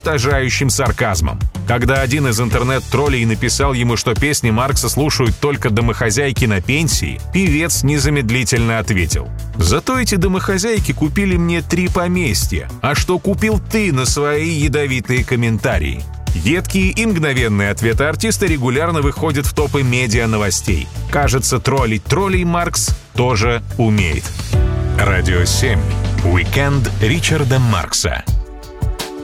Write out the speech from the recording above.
уничтожающим сарказмом. Когда один из интернет-троллей написал ему, что песни Маркса слушают только домохозяйки на пенсии, певец незамедлительно ответил: «Зато эти домохозяйки купили мне 3 поместья. А что купил ты на свои ядовитые комментарии?» Едкие и мгновенные ответы артиста регулярно выходят в топы медиа-новостей. Кажется, троллить троллей Маркс тоже умеет. Радио 7. Уикенд Ричарда Маркса.